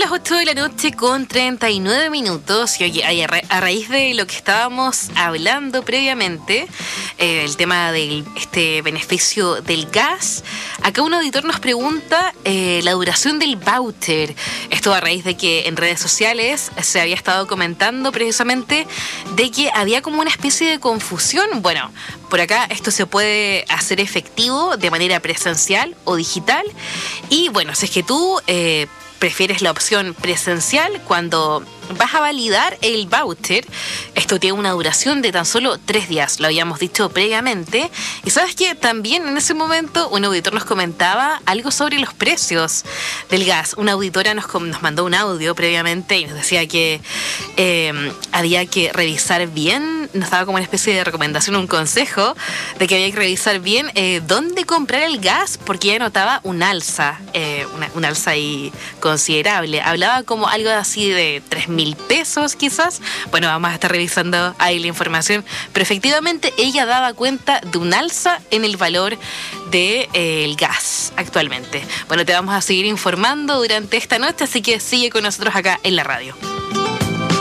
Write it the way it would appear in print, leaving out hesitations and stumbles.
las 8 de la noche con 39 minutos y oye, a raíz de lo que estábamos hablando previamente, el tema del beneficio del gas, acá un auditor nos pregunta la duración del voucher. Esto a raíz de que en redes sociales se había estado comentando precisamente de que había como una especie de confusión. Bueno, por acá esto se puede hacer efectivo de manera presencial o digital. Y bueno, si es que tú prefieres la opción presencial, cuando vas a validar el voucher, esto tiene una duración de tan solo 3 días, lo habíamos dicho previamente. Y sabes que también en ese momento un auditor nos comentaba algo sobre los precios del gas. Una auditora nos mandó un audio previamente y nos decía que había que revisar bien, nos daba como una especie de recomendación, un consejo de que había que revisar bien dónde comprar el gas, porque ella notaba un alza, un alza ahí considerable. Hablaba como algo así de 3.000 pesos quizás. Bueno, vamos a estar revisando ahí la información, pero efectivamente ella daba cuenta de un alza en el valor del gas actualmente. Bueno, te vamos a seguir informando durante esta noche, así que sigue con nosotros acá en la radio.